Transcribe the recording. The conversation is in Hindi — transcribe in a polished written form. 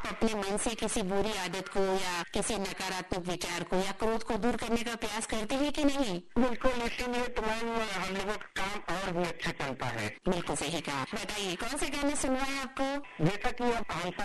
आप अपने मन से किसी बुरी आदत को या किसी नकारात्मक विचार को या क्रोध को दूर करने का प्रयास करते हैं कि नहीं? बिल्कुल, इसीलिए तो मैम हम लोगों का काम और भी अच्छा चलता है। बिल्कुल सही कहा। बताइए कौन से गाने सुनवाए आपको? जैसा कि अब हम सब